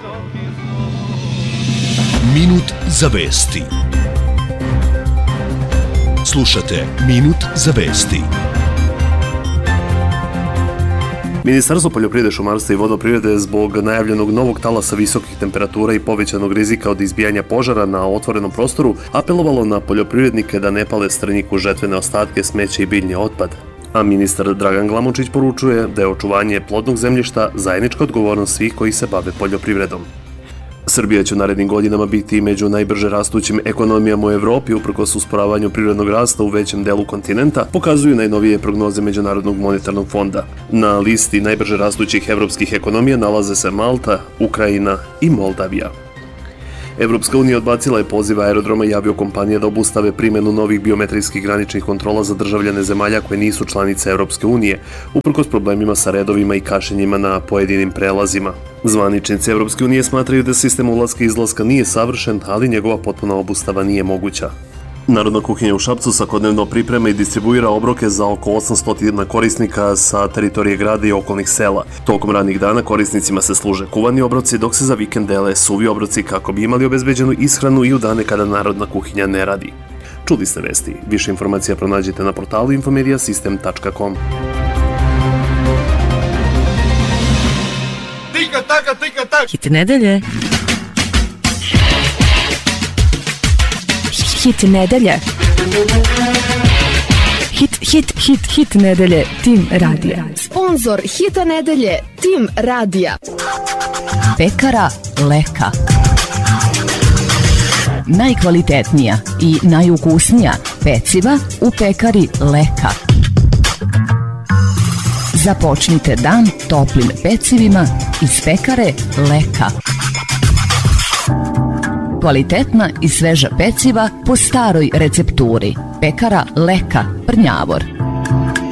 Minut za vesti. Slušate Minut za vesti. Ministarstvo poljoprivrede, šumarstva i vodoprivrede zbog najavljenog novog talasa visokih temperatura i povećanog rizika od izbijanja požara na otvorenom prostoru apelovalo na poljoprivrednike da ne pale strnjiku žetvene ostatke, smeće i biljni otpad. A ministar Dragan Glamočić poručuje da je očuvanje plodnog zemljišta zajednička odgovornost svih koji se bave poljoprivredom. Srbija će u narednim godinama biti među najbrže rastućim ekonomijama u Evropi uprkos usporavanju privrednog rasta u većem delu kontinenta, pokazuju najnovije prognoze Međunarodnog monetarnog fonda. Na listi najbrže rastućih evropskih ekonomija nalaze se Malta, Ukrajina i Moldavija. Evropska unija odbacila je poziv aerodroma i aviokompanije da obustave primjenu novih biometrijskih graničnih kontrola za državljane zemalja koje nisu članice Evropske unije, uprkos problemima sa redovima i kašnjenjima na pojedinim prelazima. Zvaničnici Evropske unije smatraju da sistem ulaska i izlaska nije savršen, ali njegova potpuna obustava nije moguća. Narodna kuhinja u Šapcu svakodnevno priprema i distribuira obroke za oko 800 korisnika sa teritorije grada i okolnih sela. Tokom radnih dana korisnicima se služe kuvani obroci, dok se za vikend dele suvi obroci kako bi imali obezbeđenu ishranu i u dane kada Narodna kuhinja ne radi. Čuli ste vesti. Više informacija pronađite na portalu infomediasystem.com. Hit nedelje. Hit nedelje. Hit nedelje. Tim radija. Sponzor hita nedelje. Tim radija. Pekara Leka. Najkvalitetnija i najukusnija peciva u pekari Leka. Započnite dan toplim pecivima iz pekare Leka. Kvalitetna i sveža peciva po staroj recepturi. Pekara Leka, Prnjavor.